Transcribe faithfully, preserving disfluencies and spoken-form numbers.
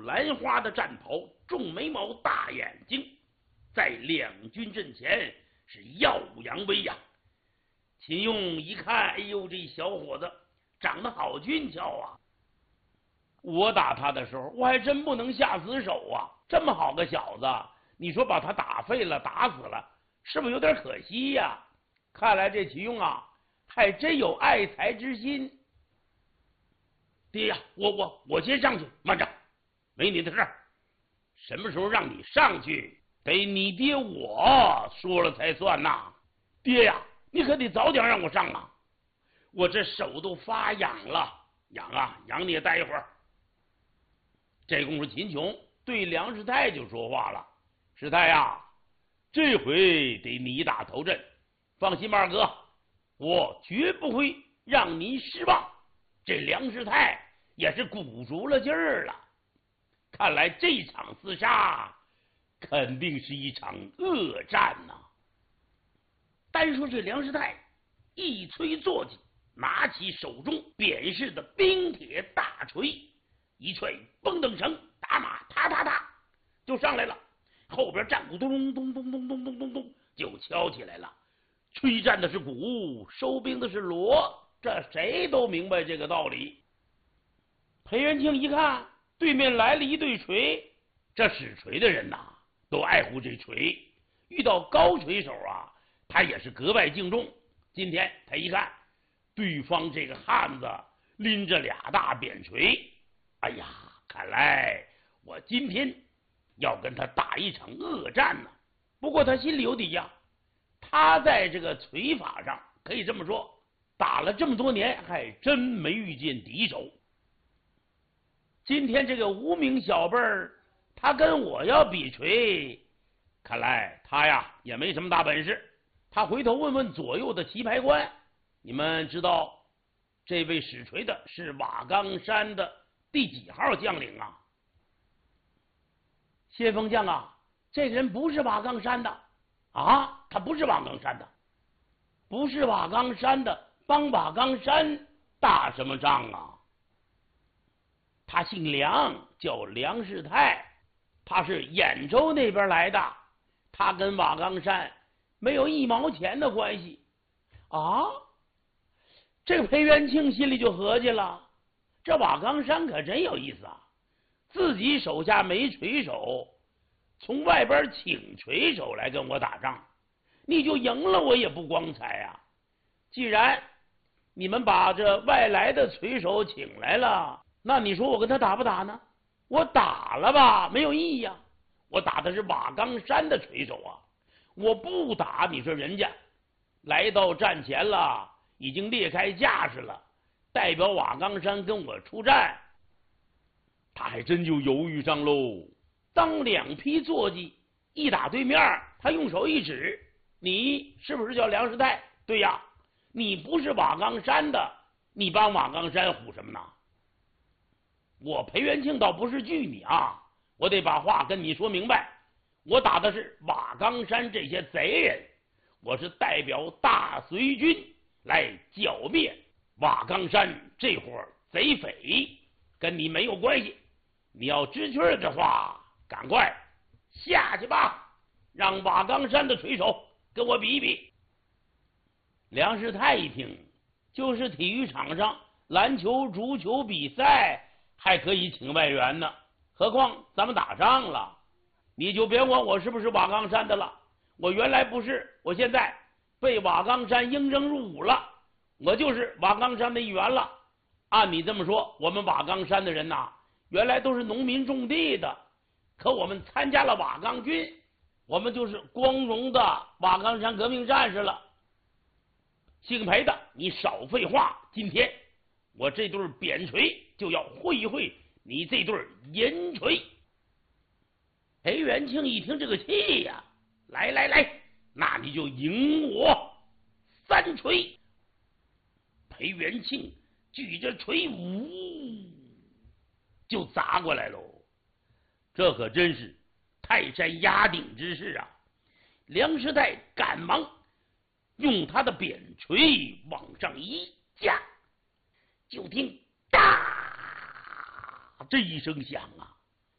兰花的战袍，重眉毛，大眼睛，在两军阵前是耀扬威扬。秦用一看，哎呦，这小伙子长得好俊俏啊！我打他的时候，我还真不能下死手啊！这么好个小子，你说把他打废了、打死了，是不是有点可惜呀？看来这秦用啊，还真有爱才之心。爹呀，我我我先上去。慢着，没你的事儿。什么时候让你上去，得你爹我说了才算呐。爹呀，你可得早点让我上啊！我这手都发痒了，痒啊痒，你也待一会儿。这功夫，秦琼对梁世泰就说话了：“世泰呀，这回得你打头阵，放心吧，二哥，我绝不会让你失望。”这梁世泰也是鼓足了劲儿了，看来这场厮杀肯定是一场恶战呐、啊。单说这梁世泰一催坐骑，拿起手中扁式的冰铁大锤，一踹蹦蹬绳，打马踏踏踏就上来了，后边战鼓咚咚咚咚咚咚咚咚就敲起来了。吹战的是鼓，收兵的是锣，这谁都明白这个道理。裴元庆一看对面来了一对锤，这使锤的人呐、啊、都爱护这锤，遇到高锤手啊他也是格外敬重。今天他一看对方这个汉子拎着俩大扁锤，哎呀，看来我今天要跟他打一场恶战呢、啊。不过他心里有底呀、啊，他在这个锤法上可以这么说，打了这么多年还真没遇见敌手。今天这个无名小辈儿，他跟我要比锤，看来他呀也没什么大本事。他回头问问左右的棋牌官，你们知道这位使锤的是瓦岗山的第几号将领啊？先锋将啊，这个人不是瓦岗山的啊，他不是瓦岗山的，不是瓦岗山的，帮瓦岗山打什么仗啊？他姓梁，叫梁世泰，他是兖州那边来的，他跟瓦岗山没有一毛钱的关系啊！这个裴元庆心里就合计了，这瓦岗山可真有意思啊，自己手下没锤手，从外边请锤手来跟我打仗，你就赢了我也不光彩啊！既然你们把这外来的锤手请来了，那你说我跟他打不打呢？我打了吧，没有意义啊！我打的是瓦岗山的锤手啊！我不打，你说人家来到战前了，已经列开架势了，代表瓦岗山跟我出战，他还真就犹豫上喽。当两匹坐骑一打对面，他用手一指：“你是不是叫梁世泰？”“对呀。”“你不是瓦岗山的，你帮瓦岗山唬什么呢？”我裴元庆倒不是惧你啊，我得把话跟你说明白。我打的是瓦岗山这些贼人，我是代表大隋军来剿灭瓦岗山这伙贼匪，跟你没有关系。你要知趣的话，赶快下去吧，让瓦岗山的锤手跟我比一比。梁世泰一听，就是体育场上篮球、足球比赛还可以请外援呢，何况咱们打仗了，你就别管我是不是瓦岗山的了。我原来不是，我现在被瓦岗山应征入伍了，我就是瓦岗山的一员了。按你这么说，我们瓦岗山的人呐，原来都是农民种地的，可我们参加了瓦岗军，我们就是光荣的瓦岗山革命战士了。姓裴的，你少废话，今天我这对扁锤就要会一会你这对银锤。裴元庆一听这个气呀、啊，来来来，那你就赢我三锤。裴元庆举着锤呜就砸过来喽，这可真是泰山压顶之势啊！梁世泰赶忙用他的扁锤往上一架，就听哒这一声响啊，